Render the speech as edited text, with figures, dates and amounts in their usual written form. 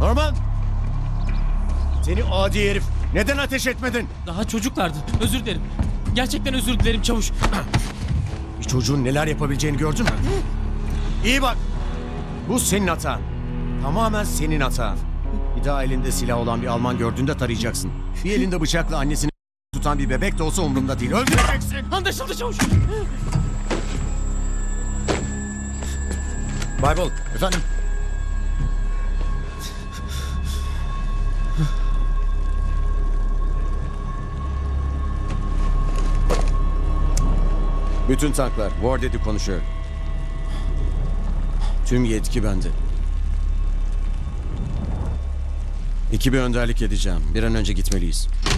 Norman! Seni adi herif. Neden ateş etmedin? Daha çocuklardı. Özür dilerim. Gerçekten özür dilerim çavuş. Bir çocuğun neler yapabileceğini gördün mü? İyi bak. Bu senin hatan. Tamamen senin hatan. Bir daha elinde silah olan bir Alman gördüğünde tarayacaksın. Bir elinde bıçakla annesini tutan bir bebek de olsa umurumda değil. Öldüreceksin. Anlaşıldı çavuş. Baybol, efendim? Bütün tanklar, War dedi konuşuyor. Tüm yetki bende. Ekibe önderlik edeceğim. Bir an önce gitmeliyiz.